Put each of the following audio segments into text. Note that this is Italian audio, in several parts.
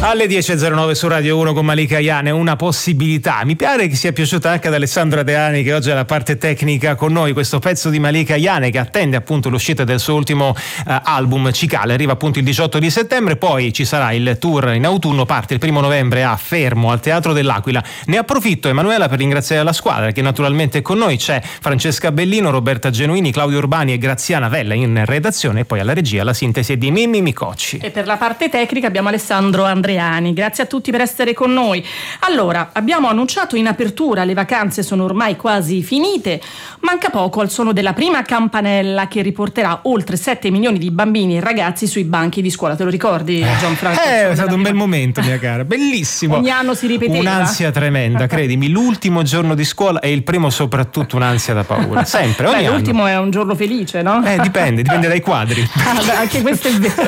Alle 10.09 su Radio 1 con Malika Ayane, una possibilità. Mi pare che sia piaciuta anche ad Alessandra Deani, che oggi è la parte tecnica con noi, questo pezzo di Malika Ayane che attende appunto l'uscita del suo ultimo album Cicale, arriva appunto il 18 di settembre, poi ci sarà il tour in autunno, parte il 1 novembre a Fermo al Teatro dell'Aquila. Ne approfitto, Emanuela, per ringraziare la squadra che naturalmente è con noi, c'è Francesca Bellino, Roberta Genuini, Claudio Urbani e Graziana Vella in redazione, e poi alla regia la sintesi è di Mimmi Micocci. E per la parte tecnica abbiamo Alessandro Andreani. Grazie a tutti per essere con noi. Allora, abbiamo annunciato in apertura, le vacanze sono ormai quasi finite, manca poco al suono della prima campanella che riporterà oltre 7 milioni di bambini e ragazzi sui banchi di scuola. Te lo ricordi, Gianfranco? È stato un bel momento, mia cara, bellissimo. Ogni anno si ripeteva. Un'ansia tremenda, credimi, l'ultimo giorno di scuola e il primo soprattutto un'ansia da paura, sempre, ogni anno. L'ultimo è un giorno felice, no? Dipende dai quadri. Anche questo è vero.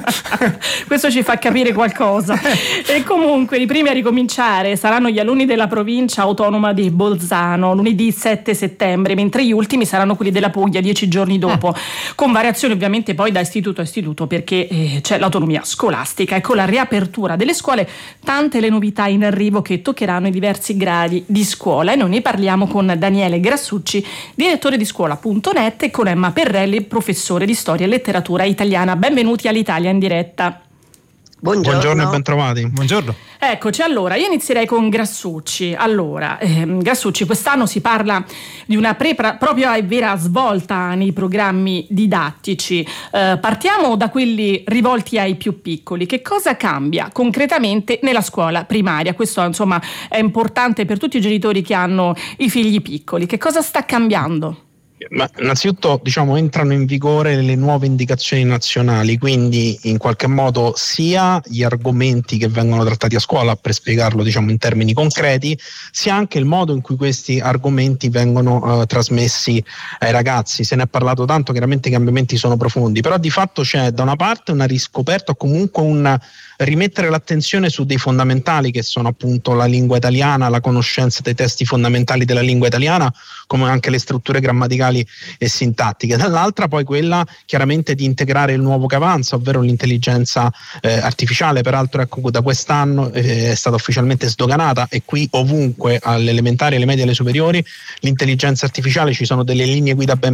Questo ci fa capire qualcosa. E comunque i primi a ricominciare saranno gli alunni della provincia autonoma di Bolzano lunedì 7 settembre, mentre gli ultimi saranno quelli della Puglia 10 giorni dopo, con variazioni ovviamente poi da istituto a istituto, perché c'è l'autonomia scolastica. E con la riapertura delle scuole tante le novità in arrivo che toccheranno i diversi gradi di scuola, e noi ne parliamo con Daniele Grassucci, direttore di scuola.net, e con Emma Perrelli, professore di storia e letteratura italiana. Benvenuti all'Italia in diretta. Buongiorno e bentrovati. Buongiorno. Eccoci, allora io inizierei con Grassucci. Allora, Grassucci, quest'anno si parla di una propria e vera svolta nei programmi didattici. Partiamo da quelli rivolti ai più piccoli. Che cosa cambia concretamente nella scuola primaria? Questo insomma è importante per tutti i genitori che hanno i figli piccoli. Che cosa sta cambiando? Ma innanzitutto entrano in vigore le nuove indicazioni nazionali, quindi in qualche modo sia gli argomenti che vengono trattati a scuola, per spiegarlo in termini concreti, sia anche il modo in cui questi argomenti vengono trasmessi ai ragazzi. Se ne è parlato tanto, chiaramente i cambiamenti sono profondi, però di fatto c'è da una parte una riscoperta o comunque un rimettere l'attenzione su dei fondamentali che sono appunto la lingua italiana, la conoscenza dei testi fondamentali della lingua italiana, come anche le strutture grammaticali e sintattiche. Dall'altra poi quella chiaramente di integrare il nuovo che avanza, ovvero l'intelligenza artificiale. Peraltro da quest'anno è stata ufficialmente sdoganata, e qui ovunque alle elementari, alle medie e alle superiori l'intelligenza artificiale, ci sono delle linee guida ben